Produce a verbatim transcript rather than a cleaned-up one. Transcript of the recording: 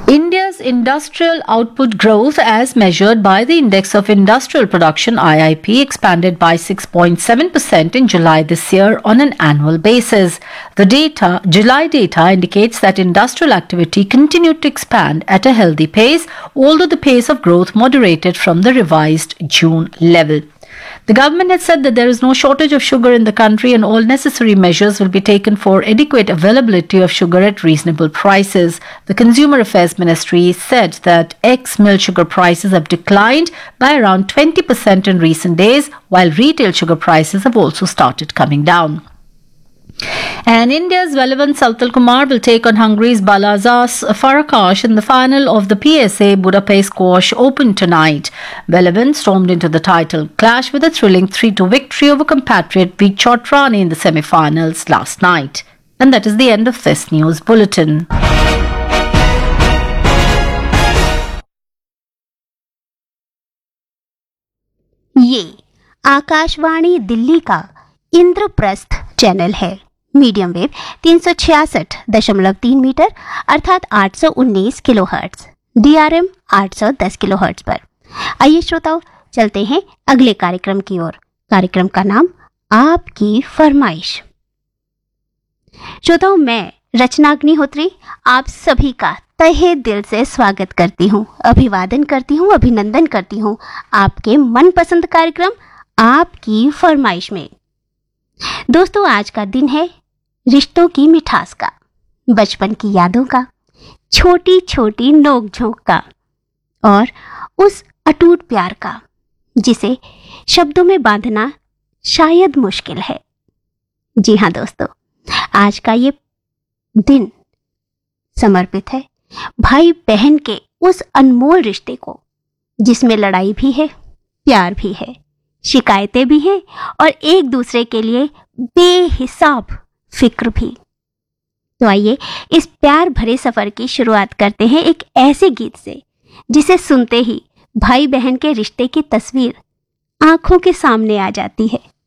India's industrial output growth, as measured by the Index of Industrial Production I I P, expanded by six point seven percent in July this year on an annual basis. The data, July data indicates that industrial activity continued to expand at a healthy pace, although the pace of growth moderated from the revised June level. The government has said that there is no shortage of sugar in the country and all necessary measures will be taken for adequate availability of sugar at reasonable prices. The Consumer Affairs Ministry said that ex-mill sugar prices have declined by around twenty percent in recent days, while retail sugar prices have also started coming down. And India's Velavan Saltal Kumar will take on Hungary's Balazs Farkas in the final of the P S A Budapest Squash Open tonight. Velavan stormed into the title clash with a thrilling three two victory over compatriot Vik Chotrani in the semi-finals last night. And that is the end of this news bulletin. ये आकाशवाणी दिल्ली का Indraprastha channel है। Medium wave तीन सौ छियासठ दशमलव तीन metre अर्थात आठ सौ उन्नीस किलो हर्ट्ज, डीआरएम आठ सौ दस किलो हर्ट्ज पर। आइए श्रोताओं, चलते हैं अगले कार्यक्रम की ओर। कार्यक्रम का नाम आपकी फरमाइश। श्रोताओं, मैं रचना अग्निहोत्री आप सभी का तहे दिल से स्वागत करती हूँ, अभिवादन करती हूँ, अभिनंदन करती हूँ आपके मनपसंद कार्यक्रम आपकी फरमाइश में। दोस्तों, आज का दिन है रिश्तों की मिठास का, बचपन की यादों का, छोटी छोटी नोक झोंक का और उस अटूट प्यार का जिसे शब्दों में बांधना शायद मुश्किल है। जी हाँ दोस्तों, आज का ये दिन समर्पित है भाई बहन के उस अनमोल रिश्ते को जिसमें लड़ाई भी है, प्यार भी है, शिकायतें भी हैं और एक दूसरे के लिए बेहिसाब फिक्र भी। तो आइए इस प्यार भरे सफर की शुरुआत करते हैं एक ऐसे गीत से जिसे सुनते ही भाई बहन के रिश्ते की तस्वीर आंखों के सामने आ जाती है।